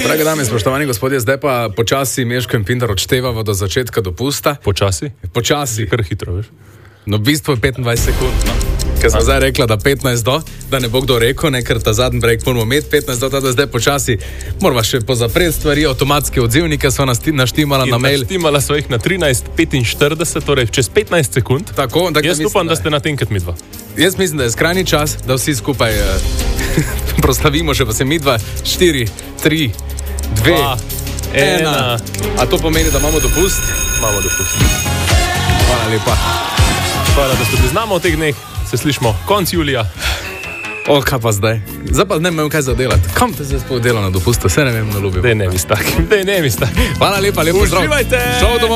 Drage dame, spoštovani gospodje, zdaj pa počasi Meško in Pintar odštevamo do začetka dopusta. Počasi? Počasi. Kar hitro, veš? No, v bistvu je 25 sekund, no. Ker smo zdaj rekla, da 15 do, da ne bo kdo rekel, ne, ker ta zadnji break moramo imeti 15 do, da zdaj počasi moramo še pozapreti stvari, avtomatske odzivnike so naštimala na mail. Naštimala so jih na 13:45, torej čez 15 sekund. Tako, jaz upam, da ste na tem, kot midva. Jaz mislim, da je skrajni čas, da vsi skupaj proslavimo še pa se midva. 4, 3, 2, 1. A to pomeni, da imamo dopust? Imamo dopust. Hvala lepa. Hvala, da ste bili z nami v teh dneh. Se slišimo konc julija. O, kaj pa zdaj? Zdaj pa ne vem, kaj za delati. Kam te se spod dela na dopustu? Se ne vem, ne ljubim. Dej ne mi s takim. Hvala lepa, lepo zdrav. Uživajte! Šel domov.